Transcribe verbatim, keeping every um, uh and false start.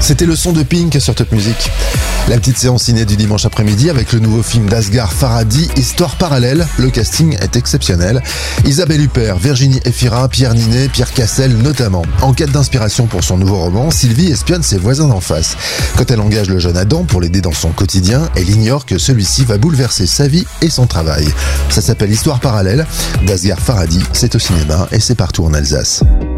C'était le son de Pink sur Top Music. La petite séance ciné du dimanche après-midi avec le nouveau film d'Asghar Farhadi, Histoire parallèle. Le casting est exceptionnel. Isabelle Huppert, Virginie Efira, Pierre Ninet, Pierre Cassel notamment. En quête d'inspiration pour son nouveau roman, Sylvie espionne ses voisins d'en face. Quand elle engage le jeune Adam pour l'aider dans son quotidien, elle ignore que celui-ci va bouleverser sa vie et son travail. Ça s'appelle Histoire parallèle d'Asghar Farhadi. C'est au cinéma et c'est partout en Alsace.